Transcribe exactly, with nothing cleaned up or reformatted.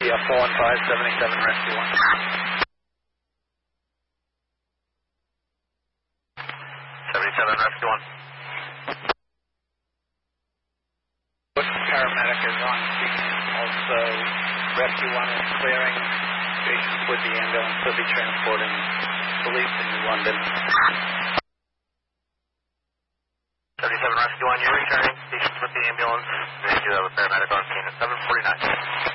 uh, four one five, seventy-seven, Rescue one. seventy-seven, Rescue one. Paramedic is on scene. Also, Rescue one is clearing patients with the ambulance. They'll be transporting police in New London. seventy-seven, Rescue one, you're returning patients with the ambulance. They do have a paramedic on scene at seven forty-nine.